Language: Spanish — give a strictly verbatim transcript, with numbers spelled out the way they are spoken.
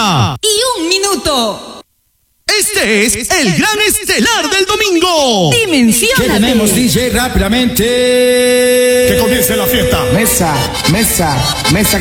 una y un minuto. Este es el gran estelar del domingo. Dimensión. ¿Qué tenemos, D J? Rápidamente. Que comience la fiesta. Mesa, mesa, mesa.